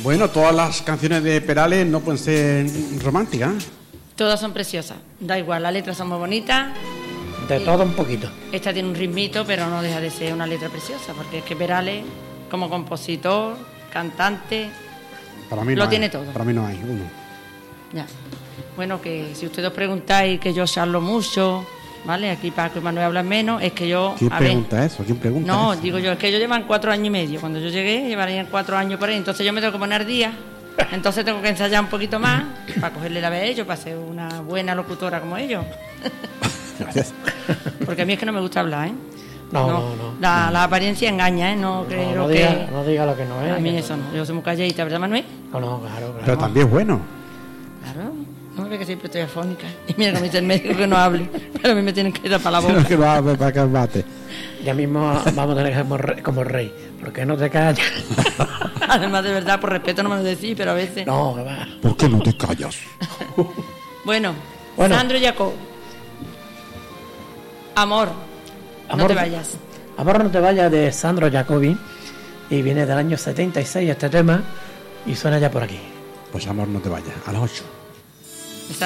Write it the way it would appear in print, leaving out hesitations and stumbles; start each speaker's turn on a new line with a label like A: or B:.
A: Bueno, todas las canciones de Perales no pueden ser románticas, ¿eh?
B: Todas son preciosas, da igual, las letras son muy bonitas.
C: De todo un poquito.
B: Esta tiene un ritmito, pero no deja de ser una letra preciosa, porque es que Perales, como compositor, cantante,
A: Para mí
B: lo
A: no
B: tiene
A: hay,
B: todo.
A: Para mí no hay uno.
B: Ya. Bueno, que si ustedes os preguntáis que yo charlo mucho, ¿vale? Aquí Paco y Manuel hablan menos, es que yo...
A: ¿Quién pregunta eso? ¿Quién pregunta
B: No,
A: eso?
B: digo yo, es que ellos llevan 4 años y medio. Cuando yo llegué, llevarían 4 años por ahí, entonces yo me tengo que poner día. Entonces tengo que ensayar un poquito más para cogerle la vez a ellos, para ser una buena locutora como ellos.
A: Gracias.
B: Porque a mí es que no me gusta hablar, ¿eh?
C: No.
B: La apariencia engaña, ¿eh? No creo
C: no
B: que...
C: diga, no diga lo que no es.
B: A mí eso no. Yo soy muy calladita, ¿verdad, Manuel?
C: No, claro.
A: Pero también es bueno.
B: Claro. No me ve que siempre estoy afónica. Y mira que me dice el médico que no hable. Pero a mí me tienen que dar para la boca.
A: Que va para que bate.
C: Ya mismo vamos a tener que ser como rey. ¿Por qué no te callas?
B: Además, de verdad, por respeto no me lo decís, pero a veces...
C: No, que va.
A: ¿Por qué no te callas?
B: Bueno,
C: Bueno.
B: Sandro Jacob. Amor, no te vayas.
C: Amor, no te vayas, de Sandro Jacobi. Y viene del año 76 este tema. Y suena ya por aquí.
A: Pues amor, no te vayas. A las 8.